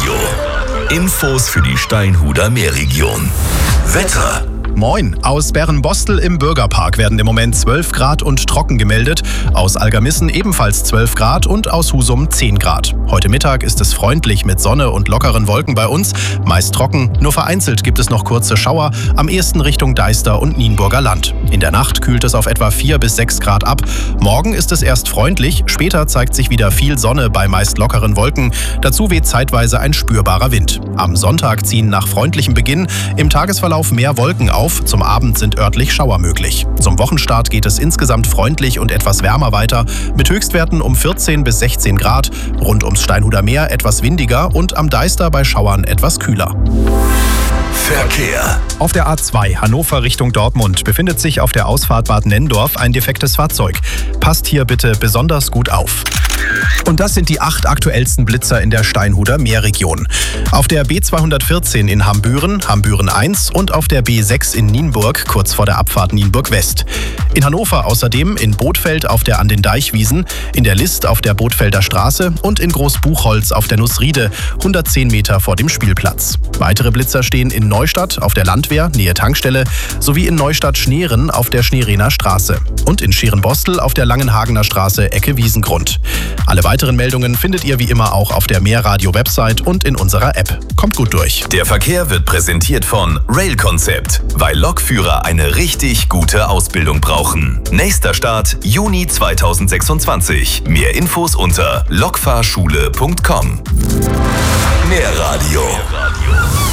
Meerradio. Infos für die Steinhuder Meerregion. Wetter. Moin! Aus Berrenbostel im Bürgerpark werden im Moment 12 Grad und trocken gemeldet. Aus Algermissen ebenfalls 12 Grad und aus Husum 10 Grad. Heute Mittag ist es freundlich mit Sonne und lockeren Wolken bei uns. Meist trocken, nur vereinzelt gibt es noch kurze Schauer, am ehesten Richtung Deister und Nienburger Land. In der Nacht kühlt es auf etwa 4 bis 6 Grad ab. Morgen ist es erst freundlich, später zeigt sich wieder viel Sonne bei meist lockeren Wolken. Dazu weht zeitweise ein spürbarer Wind. Am Sonntag ziehen nach freundlichem Beginn im Tagesverlauf mehr Wolken auf. Zum Abend sind örtlich Schauer möglich. Zum Wochenstart geht es insgesamt freundlich und etwas wärmer weiter, mit Höchstwerten um 14 bis 16 Grad, rund ums Steinhuder Meer etwas windiger und am Deister bei Schauern etwas kühler. Verkehr. Auf der A2 Hannover Richtung Dortmund befindet sich auf der Ausfahrt Bad Nenndorf ein defektes Fahrzeug. Passt hier bitte besonders gut auf. Und das sind die 8 aktuellsten Blitzer in der Steinhuder Meerregion. Auf der B214 in Hambüren, Hambüren 1 und auf der B6 in Nienburg, kurz vor der Abfahrt Nienburg West. In Hannover außerdem in Bothfeld auf der An den Deichwiesen, in der List auf der Bothfelder Straße und in Großbuchholz auf der Nussriede, 110 Meter vor dem Spielplatz. Weitere Blitzer stehen in Neustadt auf der Landwehr, Nähe Tankstelle, sowie in Neustadt-Schneeren auf der Schneerener Straße und in Scherenbostel auf der Langenhagener Straße, Ecke Wiesengrund. Alle weiteren Meldungen findet ihr wie immer auch auf der Meerradio-Website und in unserer App. Kommt gut durch. Der Verkehr wird präsentiert von Rail Concept, weil Lokführer eine richtig gute Ausbildung brauchen. Nächster Start Juni 2026. Mehr Infos unter lokfahrschule.com. Meerradio.